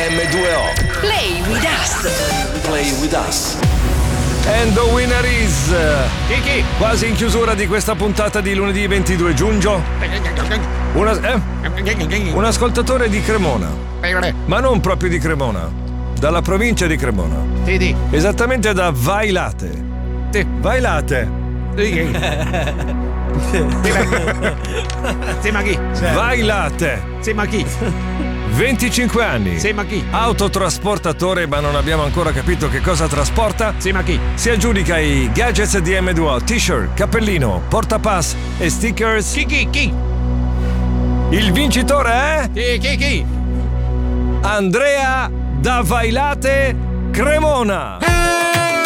DM2O. Play with us. Play with us. And the winner is Chi? quasi in chiusura di questa puntata di lunedì 22 giugno un ascoltatore di Cremona, ma non proprio di Cremona, dalla provincia di Cremona, Sì. esattamente da Vailate. Sì. Vailate. Sì, ma chi? Vailate. Sì, ma chi? 25 anni. Sì, ma chi? Autotrasportatore, ma non abbiamo ancora capito che cosa trasporta. Sì, ma chi? Si aggiudica i gadgets DM2O, t-shirt, cappellino, portapass e stickers. Chi? Il vincitore è Chi? Andrea da Vailate Cremona.